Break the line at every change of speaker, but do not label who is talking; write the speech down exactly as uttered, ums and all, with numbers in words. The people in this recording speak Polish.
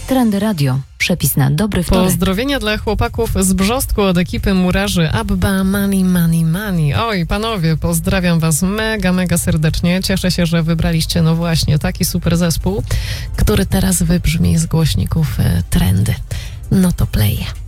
Trendy Radio. Przepis na dobry wtorek.
Pozdrowienia dla chłopaków z Brzostku od ekipy murarzy Abba Money Money Money. Oj, panowie, pozdrawiam was mega, mega serdecznie. Cieszę się, że wybraliście, no właśnie, taki super zespół, który teraz wybrzmi z głośników e, Trendy. No to play.